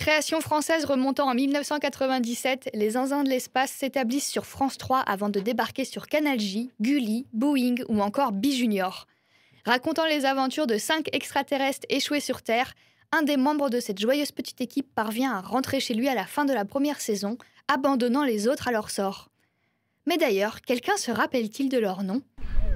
Création française remontant en 1997, les Zinzins de l'espace s'établissent sur France 3 avant de débarquer sur Canal J, Gulli, Boeing ou encore Bi-Junior. Racontant les aventures de 5 extraterrestres échoués sur Terre, un des membres de cette joyeuse petite équipe parvient à rentrer chez lui à la fin de la première saison, abandonnant les autres à leur sort. Mais d'ailleurs, quelqu'un se rappelle-t-il de leur nom ?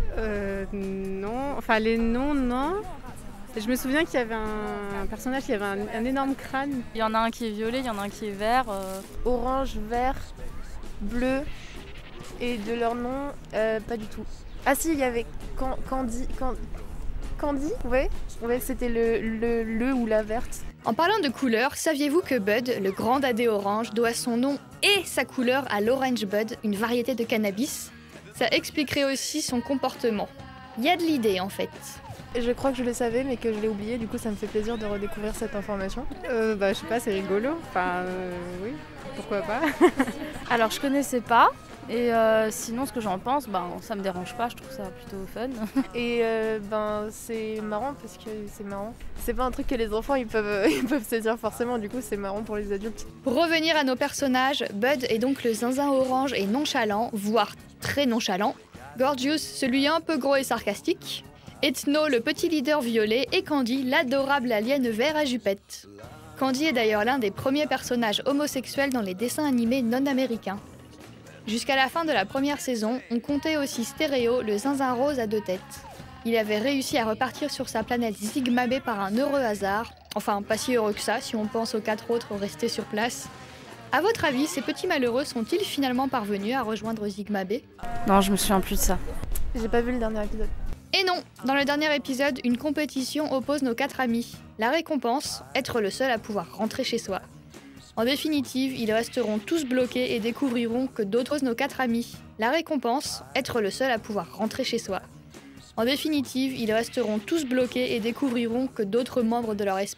Non. Enfin, les noms, non. Je me souviens qu'il y avait un personnage qui avait un énorme crâne. Il y en a un qui est violet, il y en a un qui est vert. Orange, vert, bleu. Et de leur nom, pas du tout. Ah si, il y avait Candy, ouais, c'était le ou la verte. En parlant de couleurs, saviez-vous que Bud, le grand dadé orange, doit son nom et sa couleur à l'Orange Bud, une variété de cannabis ? Ça expliquerait aussi son comportement. Il y a de l'idée en fait. Je crois que je le savais mais que je l'ai oublié, du coup ça me fait plaisir de redécouvrir cette information. Je sais pas, c'est rigolo. Enfin, oui, pourquoi pas. Alors je connaissais pas, et sinon ce que j'en pense, ça me dérange pas, je trouve ça plutôt fun. Et c'est marrant parce que c'est marrant. C'est pas un truc que les enfants ils peuvent se dire forcément, du coup c'est marrant pour les adultes. Pour revenir à nos personnages, Bud est donc le zinzin orange et nonchalant, voire très nonchalant. Gorgeous, celui un peu gros et sarcastique. Ethno, le petit leader violet, et Candy, l'adorable alien vert à jupette. Candy est d'ailleurs l'un des premiers personnages homosexuels dans les dessins animés non américains. Jusqu'à la fin de la première saison, on comptait aussi Stéréo, le zinzin rose à 2 têtes. Il avait réussi à repartir sur sa planète Sigma B par un heureux hasard. Enfin, pas si heureux que ça, si on pense aux 4 autres restés sur place. À votre avis, ces petits malheureux sont-ils finalement parvenus à rejoindre Sigma B ? Non, je me souviens plus de ça. J'ai pas vu le dernier épisode. Et non, dans le dernier épisode, une compétition oppose nos 4 amis. La récompense, être le seul à pouvoir rentrer chez soi. En définitive, ils resteront tous bloqués et découvriront que d'autres nos 4 amis. La récompense, être le seul à pouvoir rentrer chez soi. En définitive, ils resteront tous bloqués et découvriront que d'autres membres de leur espèce